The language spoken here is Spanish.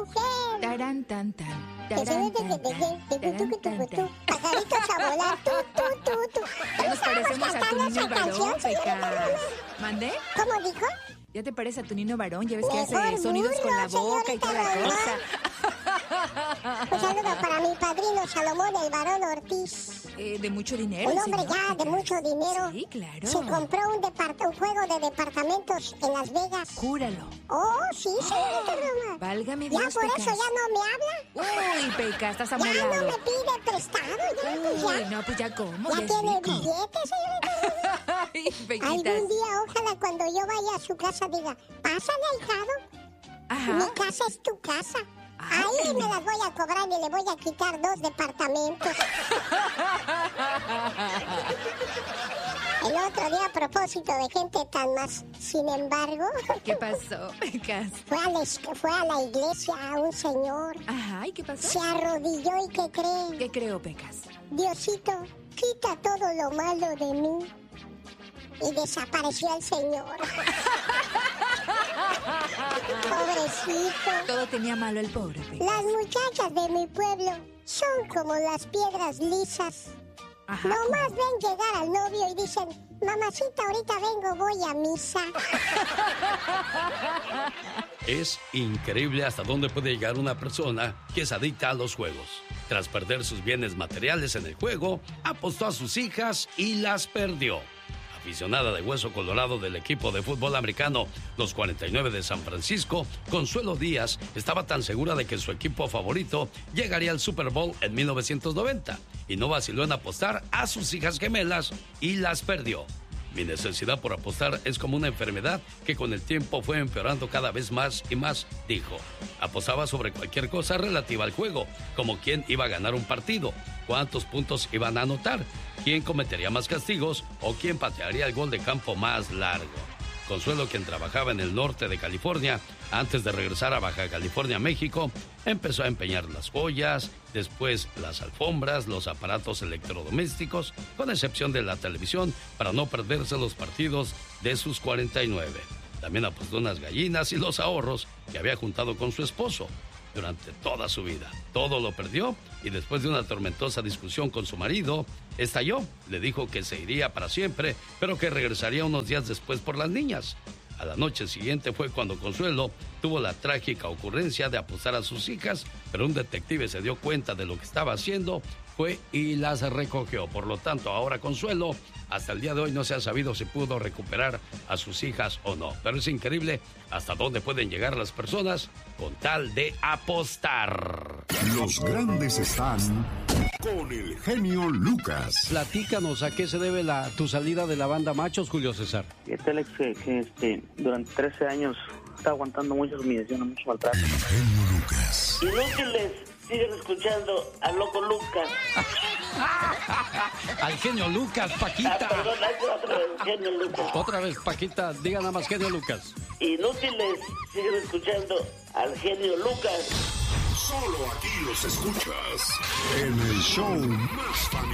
Tarán, tan, tan. Pajaritos a volar, tú. Ya nos parecemos a tu niño varón, Pecas. ¿Mandé? ¿Cómo dijo? ¿Ya te parece a tu niño varón? Ya ves que Mejor hace sonidos con la boca y toda la cosa. Un saludo para mi padrino Salomón, el varón Ortiz. De mucho dinero. Un hombre señor, ya de mucho dinero. Sí, claro. Se compró un juego de departamentos en Las Vegas. Júralo. Oh, sí, señorita Roma. Válgame Ya Dios, por Pecas. eso ya no me habla. Uy, Pecas, estás Ya amolado. no me pide prestado, ya, pues Uy, ya. no, pues ya cómo. Ya es tiene rico. billetes, señorita Roma. Ay, Pequitas. Algún día, ojalá cuando yo vaya a su casa diga, pásale, ahijado. Ajá. Mi casa es tu casa. Ay. Ahí me las voy a cobrar y le voy a quitar 2 departamentos. El otro día, a propósito de gente tan más, sin embargo... ¿Qué pasó, Pecas? Fue a la iglesia a un señor. Ajá, ¿y qué pasó? Se arrodilló y ¿qué creen? ¿Qué creo, Pecas? Diosito, quita todo lo malo de mí. Y desapareció el señor. Pobrecito. Todo tenía malo el pobre, Pecas. Las muchachas de mi pueblo son como las piedras lisas. Ajá. Nomás ven llegar al novio y dicen, mamacita, ahorita vengo, voy a misa. Es increíble hasta dónde puede llegar una persona que es adicta a los juegos. Tras perder sus bienes materiales en el juego, apostó a sus hijas y las perdió. Aficionada de hueso colorado del equipo de fútbol americano, los 49 de San Francisco, Consuelo Díaz estaba tan segura de que su equipo favorito llegaría al Super Bowl en 1990 y no vaciló en apostar a sus hijas gemelas y las perdió. Mi necesidad por apostar es como una enfermedad que con el tiempo fue empeorando cada vez más y más, dijo. Apostaba sobre cualquier cosa relativa al juego, como quién iba a ganar un partido, cuántos puntos iban a anotar, quién cometería más castigos o quién patearía el gol de campo más largo. Consuelo, quien trabajaba en el norte de California, antes de regresar a Baja California, México, empezó a empeñar las joyas, después las alfombras, los aparatos electrodomésticos, con excepción de la televisión, para no perderse los partidos de sus 49. También apostó unas gallinas y los ahorros que había juntado con su esposo durante toda su vida. Todo lo perdió y después de una tormentosa discusión con su marido, estalló. Le dijo que se iría para siempre, pero que regresaría unos días después por las niñas. A la noche siguiente fue cuando Consuelo tuvo la trágica ocurrencia de apostar a sus hijas, pero un detective se dio cuenta de lo que estaba haciendo, fue y las recogió. Por lo tanto, ahora Consuelo, hasta el día de hoy no se ha sabido si pudo recuperar a sus hijas o no. Pero es increíble hasta dónde pueden llegar las personas con tal de apostar. Los grandes están con el genio Lucas. Platícanos, ¿a qué se debe tu salida de la banda Machos, Julio César? Este Alex, que durante 13 años está aguantando muchas humillaciones, mucho maltrato. El genio Lucas. Inútiles, siguen escuchando al loco Lucas. Al genio Lucas, Paquita. Perdón, otra vez, genio Lucas. Otra vez, Paquita, diga nada más genio Lucas. Inútiles, siguen escuchando al genio Lucas. Solo aquí los escuchas en el show más familiar.